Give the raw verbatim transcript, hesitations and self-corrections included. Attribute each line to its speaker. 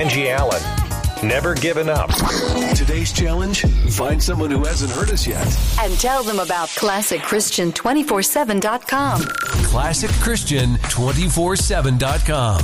Speaker 1: Angie Allen. Never giving up.
Speaker 2: Today's challenge, find someone who hasn't heard us yet.
Speaker 3: And tell them about Classic Christian two forty-seven dot com.
Speaker 2: Classic Christian two forty-seven dot com.